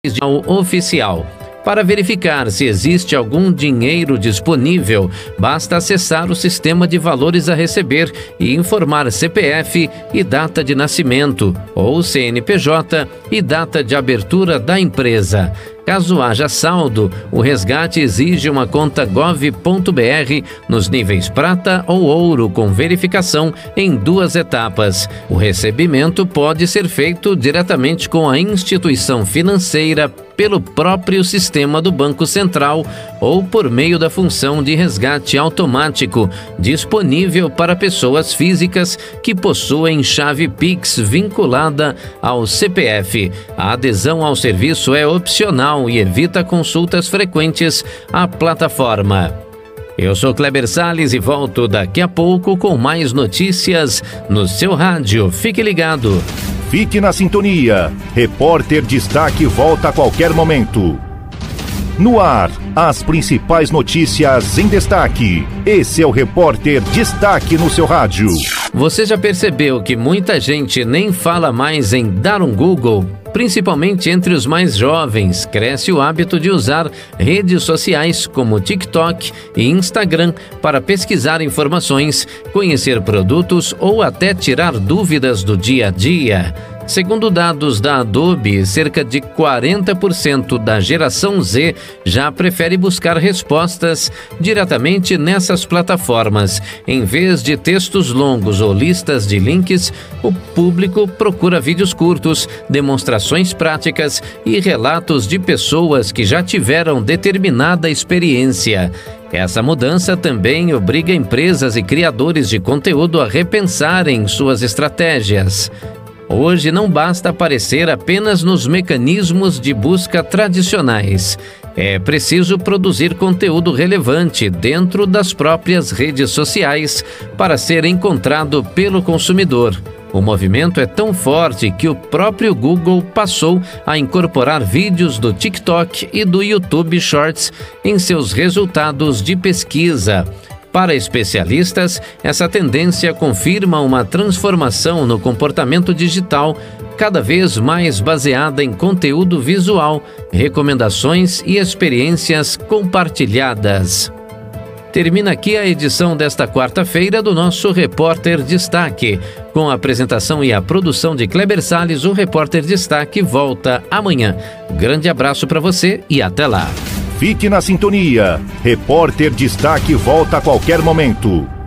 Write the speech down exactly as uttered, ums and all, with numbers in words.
oficial. Para verificar se existe algum dinheiro disponível, basta acessar o sistema de valores a receber e informar C P F e data de nascimento, ou C N P J e data de abertura da empresa. Caso haja saldo, o resgate exige uma conta gov ponto br nos níveis prata ou ouro com verificação em duas etapas. O recebimento pode ser feito diretamente com a instituição financeira pelo próprio sistema do Banco Central ou por meio da função de resgate automático, disponível para pessoas físicas que possuem chave Pix vinculada ao C P F. A adesão ao serviço é opcional e evita consultas frequentes à plataforma. Eu sou Kleber Salles e volto daqui a pouco com mais notícias no seu rádio. Fique ligado. Fique na sintonia. Repórter Destaque volta a qualquer momento. No ar, as principais notícias em destaque. Esse é o Repórter Destaque no seu rádio. Você já percebeu que muita gente nem fala mais em dar um Google? Principalmente entre os mais jovens, cresce o hábito de usar redes sociais como TikTok e Instagram para pesquisar informações, conhecer produtos ou até tirar dúvidas do dia a dia. Segundo dados da Adobe, cerca de quarenta por cento da geração Z já prefere buscar respostas diretamente nessas plataformas. Em vez de textos longos ou listas de links, o público procura vídeos curtos, demonstrações práticas e relatos de pessoas que já tiveram determinada experiência. Essa mudança também obriga empresas e criadores de conteúdo a repensarem suas estratégias. Hoje não basta aparecer apenas nos mecanismos de busca tradicionais. É preciso produzir conteúdo relevante dentro das próprias redes sociais para ser encontrado pelo consumidor. O movimento é tão forte que o próprio Google passou a incorporar vídeos do TikTok e do YouTube Shorts em seus resultados de pesquisa. Para especialistas, essa tendência confirma uma transformação no comportamento digital, cada vez mais baseada em conteúdo visual, recomendações e experiências compartilhadas. Termina aqui a edição desta quarta-feira do nosso Repórter Destaque. Com a apresentação e a produção de Kleber Salles, o Repórter Destaque volta amanhã. Grande abraço para você e até lá. Fique na sintonia. Repórter Destaque volta a qualquer momento.